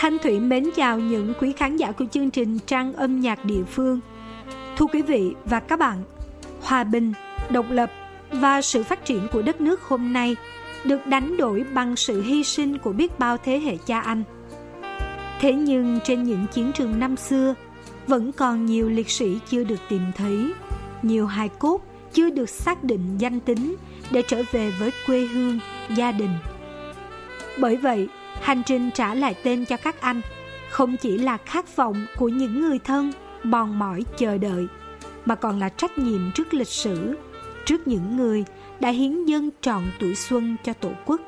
Thanh Thủy mến chào những quý khán giả của chương trình Trang âm nhạc địa phương. Thưa quý vị và các bạn, hòa bình, độc lập và sự phát triển của đất nước hôm nay được đánh đổi bằng sự hy sinh của biết bao thế hệ cha anh. Thế nhưng trên những chiến trường năm xưa, vẫn còn nhiều liệt sĩ chưa được tìm thấy, nhiều hài cốt chưa được xác định danh tính để trở về với quê hương, gia đình. Bởi vậy, hành trình trả lại tên cho các anh không chỉ là khát vọng của những người thân mòn mỏi chờ đợi, mà còn là trách nhiệm trước lịch sử, trước những người đã hiến dâng trọn tuổi xuân cho Tổ quốc.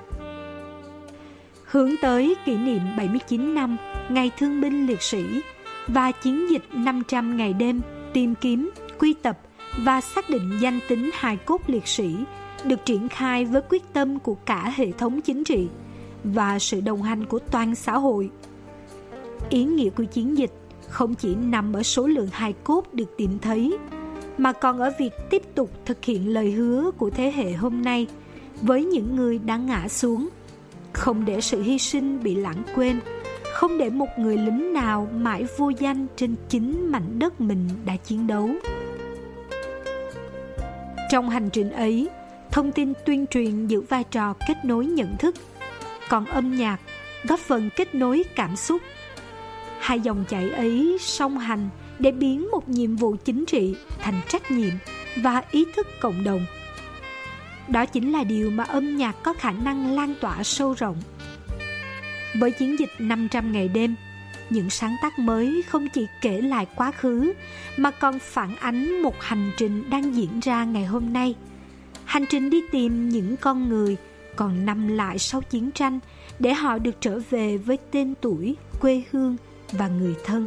Hướng tới kỷ niệm 79 năm Ngày Thương binh Liệt sĩ và chiến dịch 500 ngày đêm tìm kiếm, quy tập và xác định danh tính hài cốt liệt sĩ được triển khai với quyết tâm của cả hệ thống chính trị và sự đồng hành của toàn xã hội. Ý nghĩa của chiến dịch không chỉ nằm ở số lượng hài cốt được tìm thấy, mà còn ở việc tiếp tục thực hiện lời hứa của thế hệ hôm nay với những người đã ngã xuống, không để sự hy sinh bị lãng quên, không để một người lính nào mãi vô danh trên chính mảnh đất mình đã chiến đấu. Trong hành trình ấy, thông tin tuyên truyền giữ vai trò kết nối nhận thức, còn âm nhạc góp phần kết nối cảm xúc. Hai dòng chảy ấy song hành để biến một nhiệm vụ chính trị thành trách nhiệm và ý thức cộng đồng. Đó chính là điều mà âm nhạc có khả năng lan tỏa sâu rộng. Với chiến dịch 500 ngày đêm, những sáng tác mới không chỉ kể lại quá khứ mà còn phản ánh một hành trình đang diễn ra ngày hôm nay. Hành trình đi tìm những con người còn nằm lại sau chiến tranh để họ được trở về với tên tuổi, quê hương và người thân.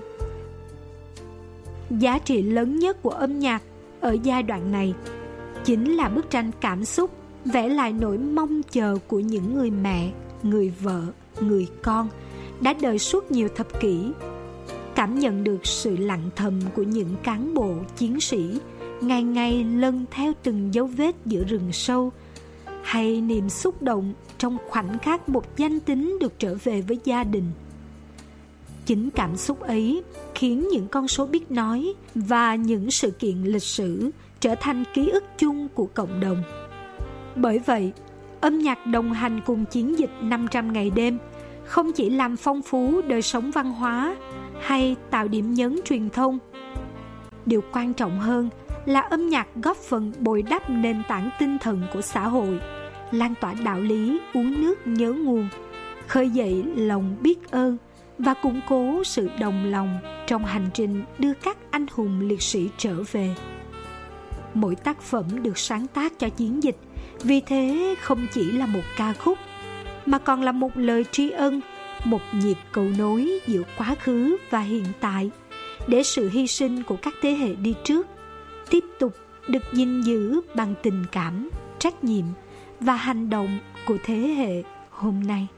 Giá trị lớn nhất của âm nhạc ở giai đoạn này chính là bức tranh cảm xúc vẽ lại nỗi mong chờ của những người mẹ, người vợ, người con đã đời suốt nhiều thập kỷ, cảm nhận được sự lặng thầm của những cán bộ, chiến sĩ ngày ngày lần theo từng dấu vết giữa rừng sâu, hay niềm xúc động trong khoảnh khắc một danh tính được trở về với gia đình. Chính cảm xúc ấy khiến những con số biết nói và những sự kiện lịch sử trở thành ký ức chung của cộng đồng. Bởi vậy, âm nhạc đồng hành cùng chiến dịch 500 ngày đêm không chỉ làm phong phú đời sống văn hóa hay tạo điểm nhấn truyền thông. Điều quan trọng hơn là âm nhạc góp phần bồi đắp nền tảng tinh thần của xã hội, lan tỏa đạo lý uống nước nhớ nguồn, khơi dậy lòng biết ơn và củng cố sự đồng lòng trong hành trình đưa các anh hùng liệt sĩ trở về. Mỗi tác phẩm được sáng tác cho chiến dịch vì thế không chỉ là một ca khúc, mà còn là một lời tri ân, một nhịp cầu nối giữa quá khứ và hiện tại, để sự hy sinh của các thế hệ đi trước tiếp tục được gìn giữ bằng tình cảm, trách nhiệm và hành động của thế hệ hôm nay.